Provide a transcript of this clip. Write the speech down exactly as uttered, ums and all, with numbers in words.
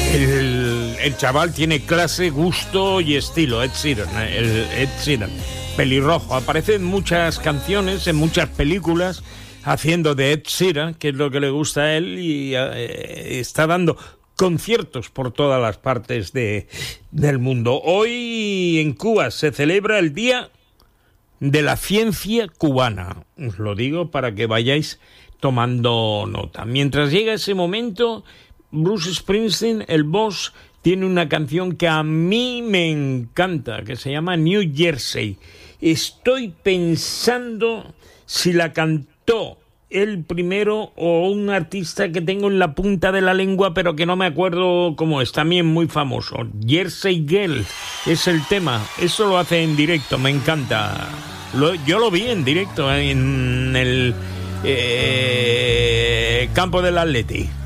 El, el chaval tiene clase, gusto y estilo. Ed Sheeran, el Ed Sheeran, pelirrojo. Aparece en muchas canciones, en muchas películas, haciendo de Ed Sheeran, que es lo que le gusta a él, y eh, está dando conciertos por todas las partes de, del mundo. Hoy en Cuba se celebra el Día de la Ciencia Cubana. Os lo digo para que vayáis tomando nota. Mientras llega ese momento, Bruce Springsteen, el boss, tiene una canción que a mí me encanta, que se llama New Jersey. Estoy pensando si la cantó él primero o un artista que tengo en la punta de la lengua, pero que no me acuerdo cómo es, también muy famoso. Jersey Girl es el tema. Eso lo hace en directo, me encanta. Lo, yo lo vi en directo en el eh, campo del Atleti.